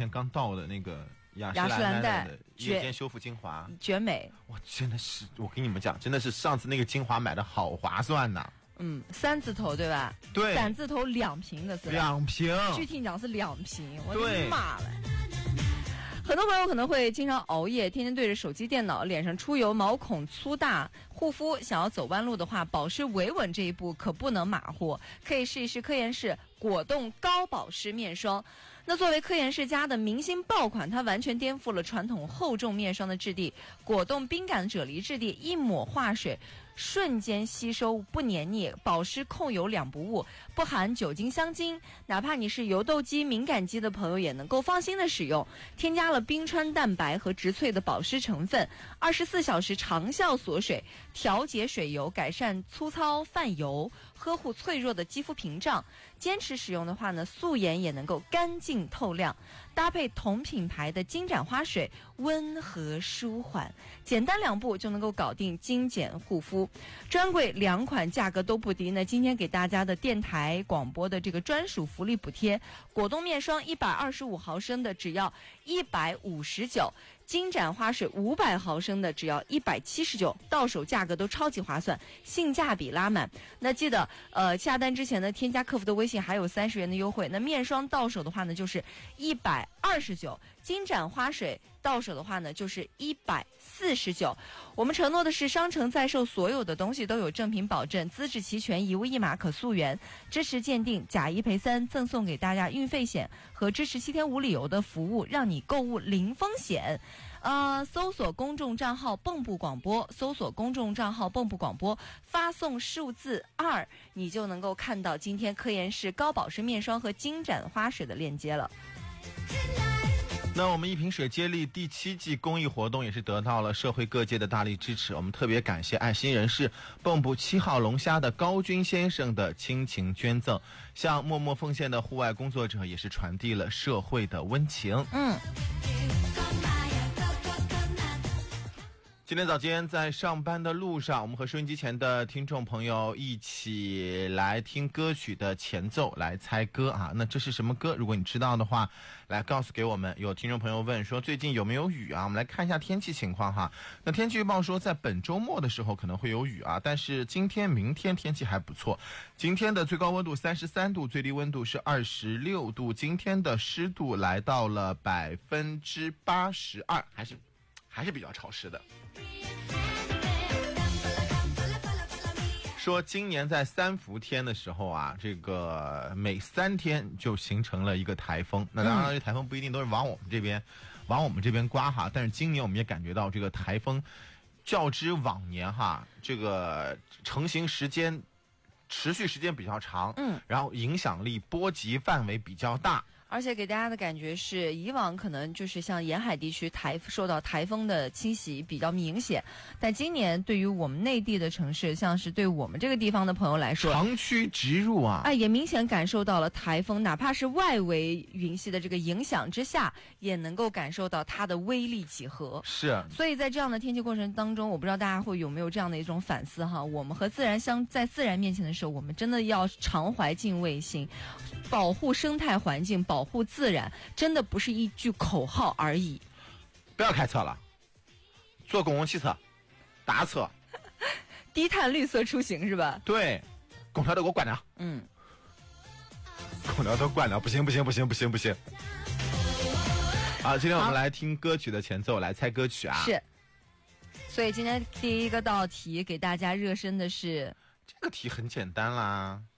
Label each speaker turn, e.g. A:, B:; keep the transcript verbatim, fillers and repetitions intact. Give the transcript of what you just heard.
A: 天刚到的那个雅诗兰黛的夜间修复精华，
B: 绝美！
A: 哇，真的是，我跟你们讲，真的是上次那个精华买的好划算呐。
B: 嗯，三字头对吧？
A: 对，
B: 三字头两瓶的是。
A: 两瓶，
B: 具体讲是两瓶，我
A: 的
B: 妈了！很多朋友可能会经常熬夜，天天对着手机电脑，脸上出油，毛孔粗大，护肤想要走弯路的话，保湿维稳这一步可不能马虎，可以试一试科颜氏果冻高保湿面霜。那作为科颜氏家的明星爆款，它完全颠覆了传统厚重面霜的质地，果冻冰感啫喱质地，一抹化水瞬间吸收，不黏腻，保湿控油两不误，不含酒精香精，哪怕你是油痘肌、敏感肌的朋友也能够放心的使用。添加了冰川蛋白和植萃的保湿成分，二十四小时长效锁水，调节水油，改善粗糙泛油，呵护脆弱的肌肤屏障。坚持使用的话呢，素颜也能够干净透亮。搭配同品牌的金盏花水，温和舒缓，简单两步就能够搞定精简护肤。专柜两款价格都不低，那今天给大家的电台广播的这个专属福利补贴，果冻面霜一百二十五毫升的只要一百五十九，金盏花水五百毫升的只要一百七十九，到手价格都超级划算，性价比拉满。那记得呃下单之前呢，添加客服的微信还有三十元的优惠。那面霜到手的话呢，就是一百二十九，金盏花水到手的话呢，就是一百四十九。我们承诺的是，商城在售所有的东西都有正品保证，资质齐全，一物一码可溯源，支持鉴定，假一赔三，赠送给大家运费险和支持七天无理由的服务，让你购物零风险。呃，搜索公众账号蚌埠广播，搜索公众账号蚌埠广播，发送数字二，你就能够看到今天科颜氏高保湿面霜和金盏花水的链接了。
A: 那我们一瓶水接力第七季公益活动也是得到了社会各界的大力支持，我们特别感谢爱心人士蚌埠七号龙虾的高军先生的亲情捐赠，向默默奉献的户外工作者也是传递了社会的温情。
B: 嗯。
A: 今天早间在上班的路上，我们和收音机前的听众朋友一起来听歌曲的前奏，来猜歌啊。那这是什么歌？如果你知道的话，来告诉给我们。有听众朋友问说最近有没有雨啊？我们来看一下天气情况哈。那天气预报说在本周末的时候可能会有雨啊，但是今天明天天气还不错。今天的最高温度三十三度，最低温度是二十六度，今天的湿度来到了百分之八十二，还是还是比较潮湿的。说今年在三伏天的时候啊，这个每三天就形成了一个台风。那当然，这台风不一定都是往我们这边，往我们这边刮哈。但是今年我们也感觉到这个台风较之往年哈，这个成型时间、持续时间比较长，嗯，然后影响力、波及范围比较大。
B: 而且给大家的感觉是，以往可能就是像沿海地区台受到台风的侵袭比较明显，但今年对于我们内地的城市，像是对我们这个地方的朋友来说，
A: 长驱直入啊，
B: 哎，也明显感受到了台风，哪怕是外围云系的这个影响之下，也能够感受到它的威力几何。
A: 是，
B: 所以在这样的天气过程当中，我不知道大家会有没有这样的一种反思哈，我们和自然相在自然面前的时候，我们真的要常怀敬畏心，保护生态环境，保护自然，真的不是一句口号而已。
A: 不要开车了，坐公共汽车、打车，
B: 低碳绿色出行是吧？
A: 对，空调都给我关了。
B: 嗯，
A: 空调都关了，不行不行不行不行不行。好，今天我们来听歌曲的前奏，来猜歌曲啊。
B: 是。所以今天第一个道题给大家热身的是，
A: 这个题很简单啦。